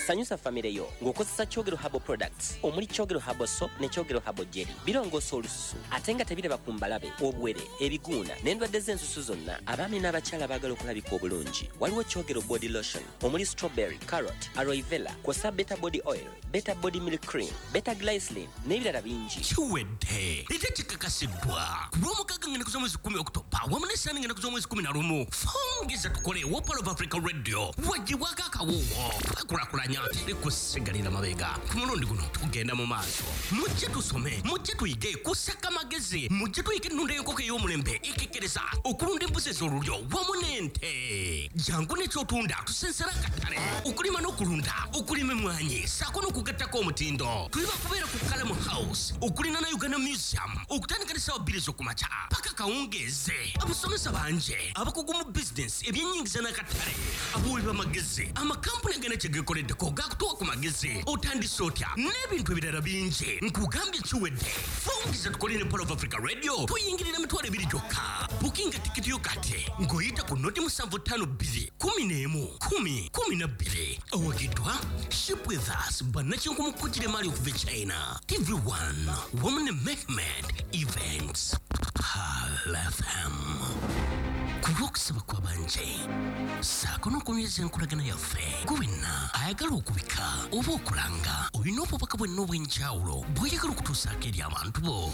sanyusa famire yo ng'okozesa Kyogero Herbal Products omuli Kyogero Herbal Soap ne Kyogero Herbal Jelly. Birongoosa olususu ate nga tebiraba ku mbalabe, obwere, ebiguuna n'endwadde z'ensusu zonna. Abaami n'abakyala baagala okulabika obulungi. Waliwo Kyogero Body Lotion omuli strawberry, carrot, aloe vera, kw'ossa Beta Body Oil, Beta Body Milk Cream, Beta Glycerin n'ebirala bingi. Kiwedde ate kikakasiddwa ku lw'omukaaga ngenda kuza mwezi 10 October wamu n'essaani ngenda kuza mwezi 11. Fongeza tukole Wopal of Africa Radio wagibwako akawuwo akulakulanya likusigalira mabega. Ku mulundi guno tugenda mu maaso, mujje tusome, mujje tuyige kusaka magezi, mujje tuyige ennunda y'enkoko ey'omulembe ekekereza okulunda embuzi ez'olulyo wamu n'ente. Jangu n'ekyotunda tusensera akatale okulima n'okulunda, okulima emmwanyi ssaako n'okugattako omutindo. Tuli bakubeera ku Kalamu House okulina na Uganda Museum okutandika ne ssaawa 2 ez'okumakya paka kawungeeze. Abasomesa banje, abakugu mu bizinesi, ebyennyingiza n'akatale, abaweereza amagezi, amakampuni agenda kye geekoleddeko gaakutuwa ku magezi, otandise otya n'ebintu ebirala bingi. Nkugambye kiwedde. Fongeza tukole ne Polo of Africa Radio tuyingirira emitwalo 2 gyokka. Bukinga tikiti yo kati ng'oyita ku noti 752 11 10 12. Owagiddwa Ship with Us bannakinku mu Kutire Mali okuva China. TV1 Women Mehmet Events Hal FM. Kulwokusaba kwa banje saako n'okunyweza enkolagana yaffe gwena ayagala okubika oba okulanga olina obubaka bwenna obw'enjawulo bw'oyagala okutuusaako eri abantu bo.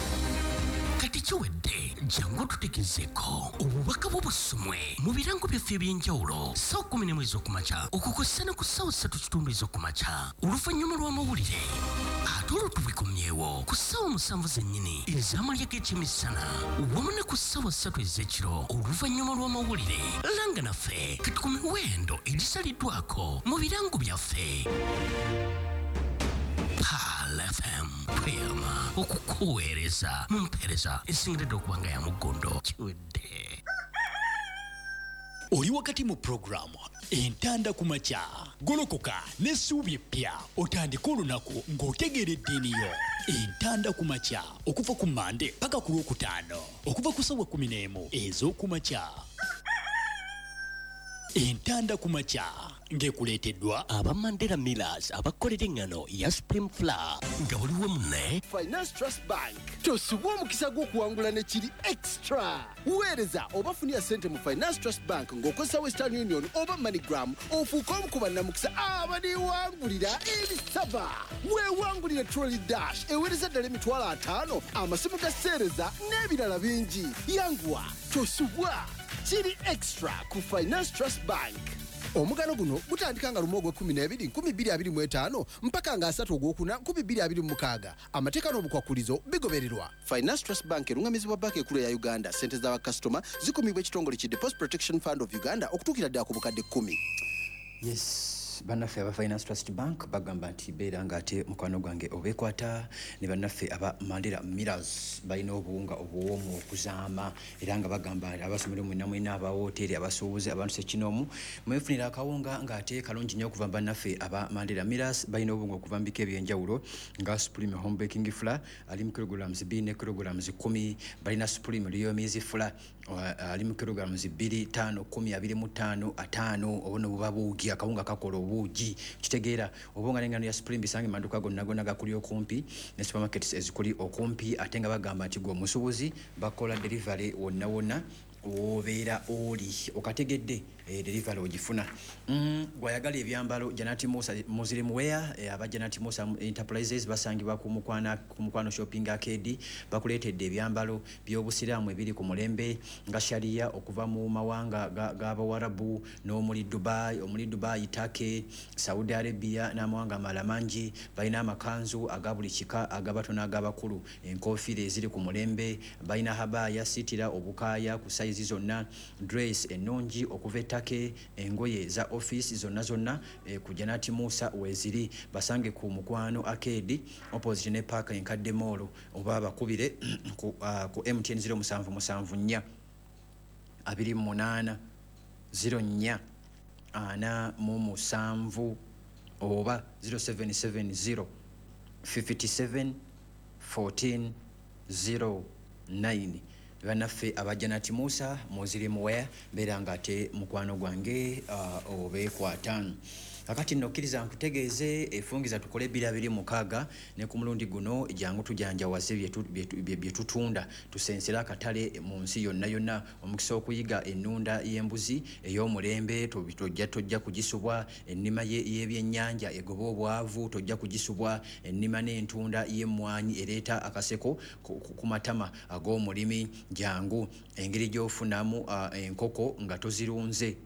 Kati kiwedde jangu tutegezeeko obubaka bw'obusumwe mu birango byaffe eby'enjawulo ssaawa 11 ez'okumakya okukozesa ne ku ssaawa 3:30 ez'okumakya oluvannyuma lw'amawulire. Ate olwo tubikomyewo ku ssaawa 7 zennyini ez'amalya g'ekyemisana wamu ne ku ssaawa 3 ez'ekiro oluvannyuma lw'amawulire. Langa naffe kati ku miwendo egisaliddwako mu birango byaffe. Hal FM tweyama okukuweereza mu mpeereza esingiridde okubanga ya muggondo. Kiwedde. Oli wakati mu programu entanda ku makya. Golokoka n'essuubi eppya otandika olunaku ng'otegeeredde eniyo. Entanda ku makya okuva ku Mande paka ku Lwokutaano okuva ku ssaawa 11 ez'oku makya. Entanda ku makya ng'ekuleeteddwa aba Mandela Millers abakolera engano ya Supreme Flour. Nga buliwo munne Finance Trust Bank tosubwa omukisa gw'okuwangula ne kiri extra. Weereza oba funira ssente mu Finance Trust Bank ng'okozesa Western Union oba MoneyGram ofuuka omu ku bannamukisa abaniwangulira ebisava. Weewangulire Trolley Dash eweereza ddala emitwalo 5 amasimu ga sseereza n'ebirala bingi. Yanguwa tosubwa kiri extra ku Finance Trust Bank. Omugano guno gutandika nga lumu ogw'e12 2025 mpaka nga 3 ogwokuna 2026. Amateeka n'obukwakulizo bigobererwa. Finance Trust Bank erungamizibwa banka ekulu ya Uganda. Ssente z'abakasitoma zikumibwa ekitongole ki Deposit Protection Fund of Uganda okutuukira ddala ku bukadde 10. Yes, bannaffe aba Finance Trust Bank bagamba nti beera ng'ate mukwano gwange obeekwata ne bannaffe aba Mandela Millers balina obuwunga obuwoomu okuzaama era nga bagamba abasomero mwena abawooteri abasuubuzi abantu sekinomu mwefunira akawunga ng'ate kalungi nnyo okuva bannaffe aba Mandela Millers balina obuwunga okuva mu bika eby'enjawulo nga Supreme Home Baking Flour ali mu kilograms 2 ne kilograms 10 balina Supreme Real Maize Flour ali mu kilograms 2 5 10 25 5 obono buba buugi akawunga kakola obuugi kitegeera obonga n'engano ya Supreme bisange manduka gonna gakuli okumpi ne supermarkets ezikuli okumpi ate nga bagamba nti gwe omusuubuzi bakola delivery wonna obeera oli okategedde delivery ogifuna. Gwayagala ebyambalo Janati Musa Muslim Wear aba Janati Musa Enterprises basangibwa ku mukwano shopping arcade bakuleetedde ebyambalo by'obusiraamu ebiri ku mulembe nga sharia okuva mu mawanga g'Abawarabu n'omuli Dubai, Turkey, Saudi Arabia n'amawanga amalala mangi balina amakanzu aga buli kika agabato n'agabakulu enkofiira eziri ku mulembe balina habaya sitira obukaaya ku size zonna dress ennungi okuva ettake engoye za office zonna ku Janati Musa weziri basange ku mukwano arcade opposite ne park enkadde mall oba bakubire ku MTN 0774 28 04 ana mu musanvu oba 0770 57 14 09. Bannaffe aba Janati Musa Muslim Wear beera ng'ate mukwano gwange obeekwata. Kakati nokkiriza nkutegeeze efungiza tukole 226 ne ku mulundi guno jangu tujanjawaze bye tutunda tusensera akatale mu nsi yonna omukisa okuyiga ennunda y'embuzi ey'omulembe tojja kugisubwa ennima y'ebyennyanja egoba obwavu tojja kugisubwa ennima n'entunda y'emmwanyi ereeta akaseko ku matama ag'omulimi jangu engeri gy'ofunamu enkoko nga tozirunze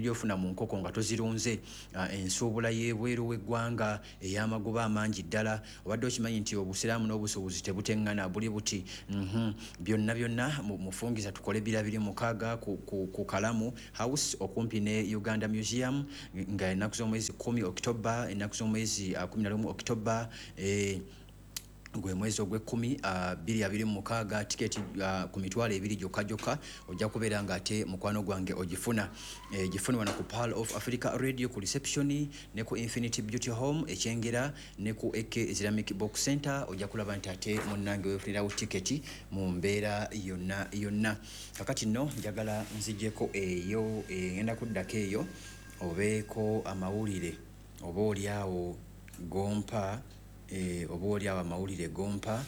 ensuubula y'ebweru w'eggwanga ey'amagoba amangi ddala obadde okimanyi nti obusiraamu n'obusuubuzi tebuteŋŋana buli buti byonna mufungiza tukole 226 ku Kalamu House okumpi ne Uganda Museum nga ennaku z'omwezi 10 October ennaku z'omwezi 11 October gwe mwezi ogw'ekkumi 226 tiketi ku mitwalo 2 gyokka ojja kubeera nga ate mukwano gwange ogifuna gifunibwa na ku Pearl of Africa Radio ku reception ne ku Infinity Beauty Home ekyengera ne ku AK Islamic Box Center ojja kulaba nti ate munnange weefunirawo tiketi mu mbeera yonna kakati nno njagala nzijjeko eyo ngenda kuddako eyo obeeko amawulire oba oliawo gompa oba oliawo amawulire gompa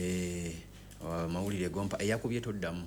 eyakubye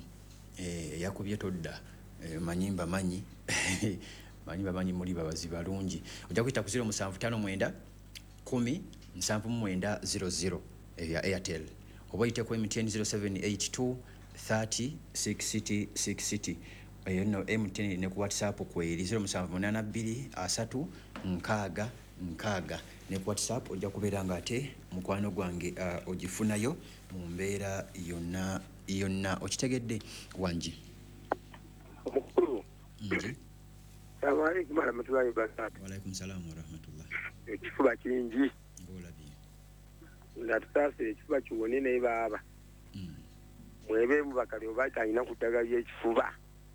todda manyimba manyi muli babazi balungi ojja kuyita ku 0759 10 7900 eya Airtel oba oyite ku MTN 0782 30 660 eyo no MTN ne ku WhatsApp kweri 0782 3 6 ne ku WhatsApp ojja kubeera nga ate mukwano gwange ogifunayo mu mbeera yonna okitegedde wangi omukulu salamu alaikum warahmatullahi wabarakatuh. Walaikum salam warahmatullah. Ekifuba kingi ngolabye nga tutaase ekifuba kiwone naye baaba mwebeemu bakali oba talina kuddagala ly'ekifuba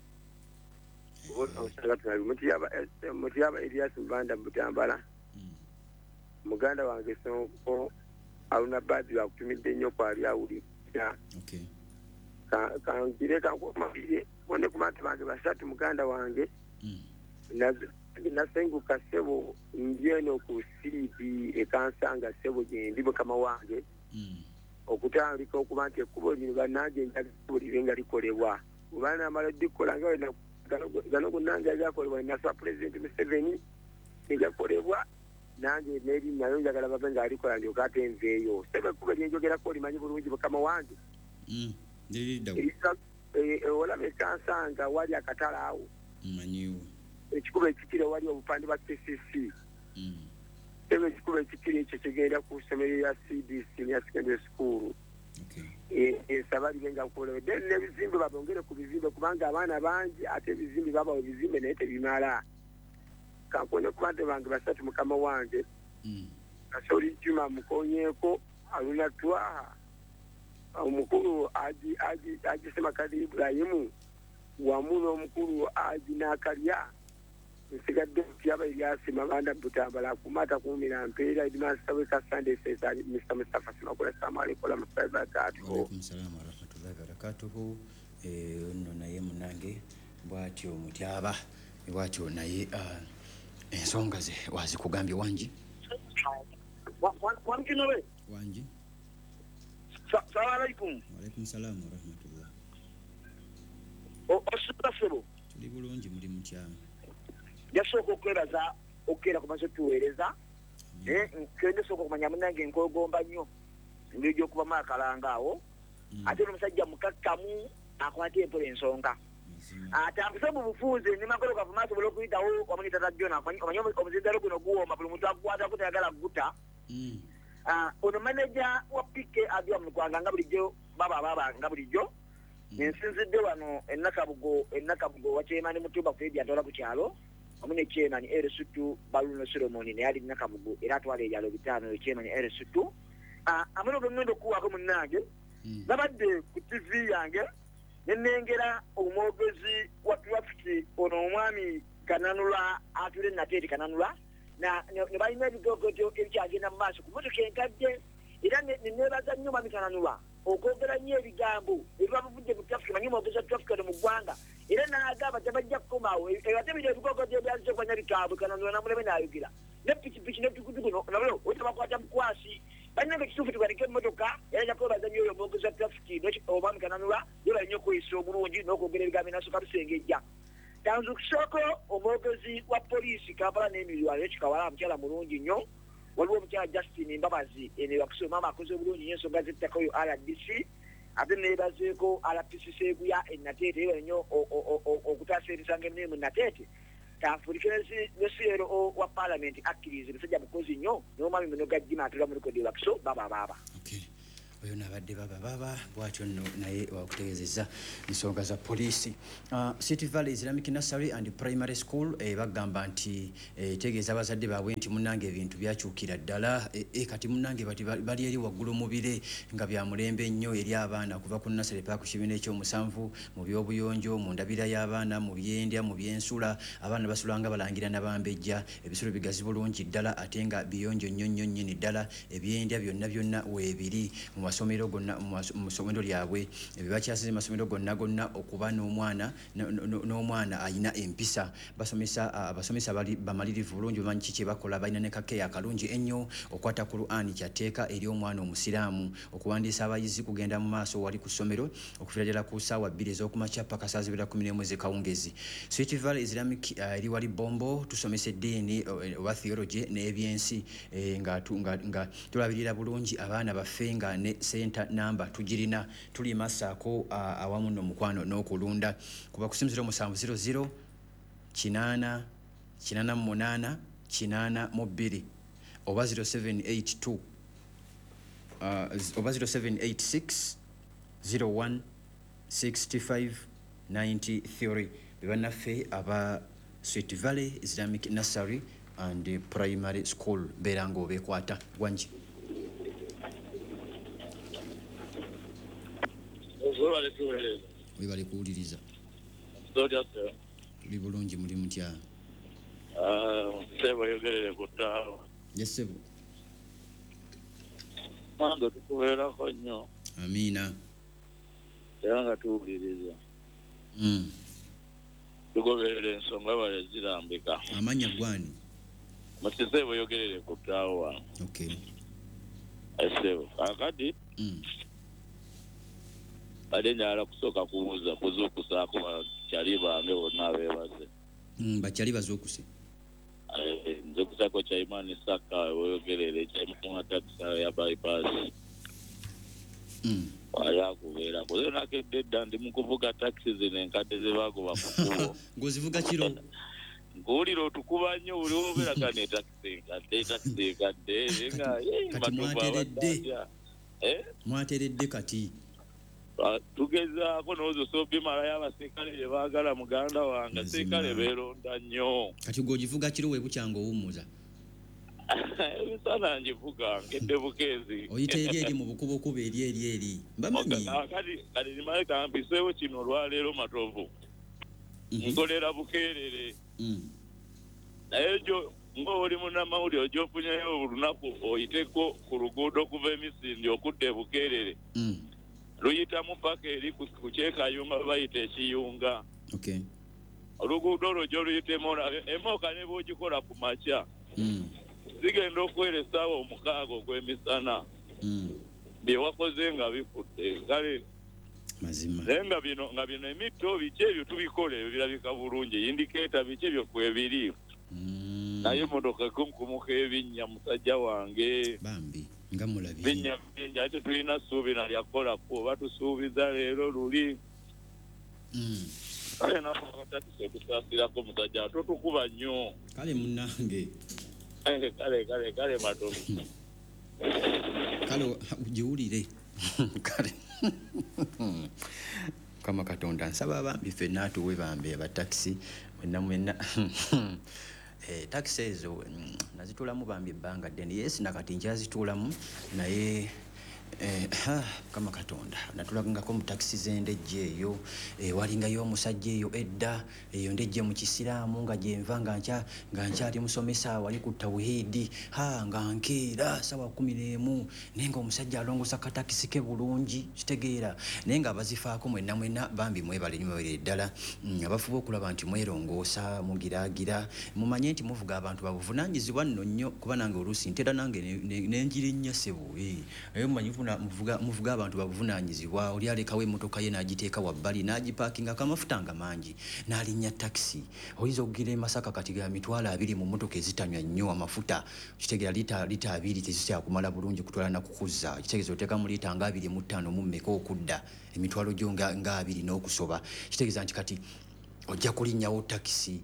osanga tunali mutiyaba Elias Mbanda Butambala muganda wange Sonko aluna badri akutumidde nnyo kwali awulira kangire kankomabire bone ku bantu bange basatu muganda wange nasenguka ssebo ndyeno ku CD ekansanga ssebo gyendi mukama wange okutandika okuba nti ekkubo lino bannange njagabulire nga likolebwa oba namala dikola nga gano gunnange agakolebwa nasaba Pulezidenti Museveni egakolebwa nange neri nayo njagala babe nga alikola ndyoka ate nveeyo sebe ekkubo lyenjogerako olimanyi bulungi mukama wange olaba ekansanga wali akatala awo manyiwo ekikuba ekikire wali obupande bwa KCC sebe ekikuba ekikire ekyo kigenda ku ssomero ya CDC ya secondary school ensaba libenga nkolewe then n'ebizimbe babongere ku bizimbe kubanga abaana bangi ate ebizimbe babawo ebizimbe naye tebimala kankone ku bantu bange basatu mukama wange Kasoli Juma mukonyeeko aluna twaha omukulu aji Semakadi Ibrahimu wamu n'omukulu aji Nakalya nsigadde Mutiyaba Elias Mbanda Butambala kumata kumira mpeera idimansaweka Sunday says Mr. Mustafa Simakula salamu alaikum warahmatullahi wabarakatuh. Walaikum salam warahmatullahi wabarakatuh. Nno naye munange bwatyo Mutiyaba bwatyo naye ensonga ze wazikugambye wangi wangi Salamu alaikum. Walaikum salam warahmatullah. Osubasebo tuli bulungi muli mutya yasooka okwebaza okera ku maso tuweereza kende sooka okumanya munange nkogomba nnyo engeri gy'okubamu akalanga awo ate n'omusajja mukakkamu akwata empola ensonga atambuse mu bufunze nimakolo gavumenti asobola okuyitawo wamanyi tata Jona omanyi omuzindalo guno guwooma buli muntu agukwatako tayagala guta ono manager wa pike agiwa mu kwanga nga bulijjo baba nga bulijjo nsinzidde wano ennakabugo wa chairman Mutumba Fred atola ku kyalo omune chairman Erisutu Baluno Solomon ne ali nnakabugo era atwala ebyalo bitano chairman Erisutu amono gendo kuwako munnange nabadde ku TV yange nenengera omwogezi wa traffic ono omwami Kananula atule nateri Kananula na ne balina ebigogojo ebyagenda mu maaso ku motoka enkadde era nenebaza nnyo mwami Kananula okwogera nnyo ebigambo ebibavudde mu traffic manyi mwogeza traffic mu ggwanga era n'agamba tebajja kukomawo ate biri ebigogojo ebyazize okwanya bikambwe Kananula namuleme n'ayogera bulungi n'okwogera ebigambo nasooka tusengejja tanzukusoko omwogezi wa poliisi Kampala n'Emirwano ekikawala mukyala mulungi nnyo waliwo omukyala Justin Mbabazi enewakusoma maama akoze obulungi nnyo ensonga z'ettaka oyo RDC ate neebazeeko RPC Seeguya ennateete eyo nnyo okutaasa ebisanga emirimu ennateete tanfulikirezi ne CEO wa Parliament akkiriza musajja mukozi nnyo n'omwami muno gajjima atula mu likodi wakuso baba oyo nabadde baba bwatyo nno naye wakutegeezezza ensonga za poliisi. City Valley Islamic Nursery and Primary School bagamba nti tegeeza abazadde baabwe nti munnange ebintu byakyukira ddala kati munnange bali eri waggulu mubire nga bya mulembe nnyo eri abaana kuva ku nursery paka ku kibiina ekyomusanvu mu byobuyonjo mu ndabira y'abaana mu byendya mu byensula abaana basula nga balangira nabambejja ebisulo bigazi bulungi ddala ate nga biyonjo nnyo nnyini ddala ebyendya byonna weebiri mu masomero gonna mu ssomero lyabwe ebibakyasize masomero gonna okuba n'omwana ayina empisa abasomesa bali bamalirivu bulungi bamanyi kiki bakola balina ne kakeya akalungi ennyo okwata ku Qur'an kyateeka eri omwana omusiraamu okuwandiisa abayizi kugenda mu maaso wali ku ssomero okufiira ddala ku ssaawa 2 ez'okumakya paka saa 11 kawungezi. Sweet Valley Islamic eri wali Bombo tusomesa eddiini oba theology n'ebyensi nga tulabirira bulungi abaana baffe nga ne center number tugirina tuli masaako awamu n'omukwano n'okulunda kuba kusimuziro 700 8 8 8 oba 0782 oba 0786 01 65 93 bebannaffe aba Sweet Valley Islamic Nursery and Primary School beeranga obeekwata gwanji. Webale kuwuliriza tuli bulungi muli mutya? Sebo yogerere kutaawo. Yes sebo. Mwange tukubeerako nnyo. Amiina. Era nga tuwuliriza. Tugoberera ensonga bale zirambika. Amanya gwani? Muti sebo yogerere kutaawo. Okay. Sebo akati. Ade njala kusooka kubuuza kuzukusaako bakyali bange bonna abeebaze. Bakyali bazokuse. Nze kusako kya Imani Saka weyogerere kya Imani Takisa ya bypass. Ayakubeera kuze nakedde dda ndi mu kuvuga taxi zino enkadde ze baagoba mu kkubo. Ng'ozivuga kiro? Nkuwulira otukuba nnyo buli obeeraka ne taxi enkadde nga kati mwateredde. Mwateredde kati. Tugezaako n'ozo soobimalayo abasirikale bye baagala muganda wange abasirikale beeronda nnyo. Kati g'ogivuga kiro we bukyanga owummuza? Ebisana ngivuga nkedde bukeezi. Oyita eri mu bukubokubo eri mbamanyi. Kati nimale kampiseewo kino olwaleero matovu nkolera bukeerere naye gyo ng'oli munnamawulire ogyofunyeyo olunaku oyiteko ku luguudo okuva emisindi okudda ebukeerere luyitamu paka eri ku kyekayunga bayita ekiyunga. Oluguudo olwo gy'oluyitemu emooka ne bw'ogikola ku makya zigenda okwera essaawa 6 ogw'emisana bye wakoze nga bifudde kale mazima naye nga bino emito biki ebyo tubikola ebyo birabika bulungi indikeeta biki ebyo kwebiri naye emmotoka kunkumuka ebinnya musajja wange bambi nga mulabye binnya bingi ate tulina ssuubi nalyakolako oba tusuubiza leero luli kale nafatatise okusaasirako musajja totukuba nnyo kale munnange kale matono kale ugiwulire kale kama Katonda nsaba abambi ffenna atuwe bambi abataxi mwenna taxi ezo nazituulamu bambi ebbanga ddene yes nakati nkyazituulamu naye kama Katonda natulagangako mu taxi z'endejje eyo walingayo omusajja eyo edda eyo ndejje mu kisiraamu nga gyenva nga nkyali musomesa wali ku tawhidi nga nkeera sawa 11 naye nga omusajja alongosa katakisi ke bulungi kitegeera naye nga abazifaako mwenna bambi mwebale ddala abafuba okulaba nti mwerongoosa mugiraagira mumanye nti muvuga abantu babuvunaanyizibwa nno nnyo kuba nange oluusi ntera nange nenjira ennya sebo mumanyi muvuga abantu bavunanyizibwa oli alekawo emmotoka ye n'agiteeka wabbali n'agipaakinga kamafuta nga mangi n'alinnya taxi oyinza okugira e Masaka kati ga mitwalo 20 mu mmotoka ezitanywa nnyo amafuta kitegeera lita 2 tezikyakumala bulungi kutwala na kukuza kitegeeza oteeka mu lita nga 25 mu mmeka okudda emitwalo gyo nga 20 n'okusoba kitegeeza nti kati ojja kulinnyawo taxi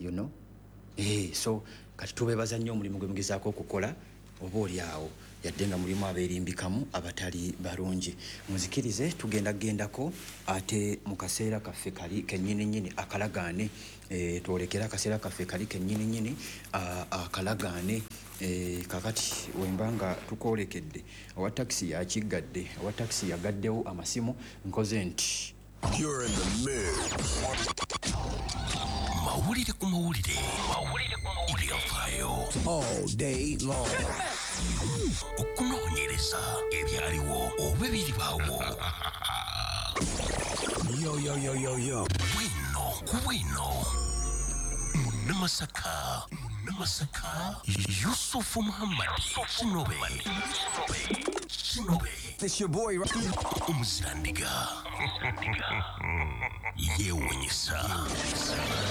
so kati tubeebaza nnyo omulimu gwe mugezaako okukola oba oli awo yadde nga mulimu abeerimbikamu abatali balungi muzikirize tugendagendako ate mu kaseera kaffe kali kennyininyini akalagaane twolekera akaseera kaffe kali kennyininyini akalagaane kakati wemba nga tukwolekedde owa takisi yakiggadde owa takisi yagaddewo amasimu nkoze nti mawulire ku mawulire ebyafaayo all day long. okunoonyereza ebyaliwo oba ebiribaawo Yo. bwino munnamasaka yusufu muhammadi kinobe It's your boy, right? omuzirandiga yeewuunyisa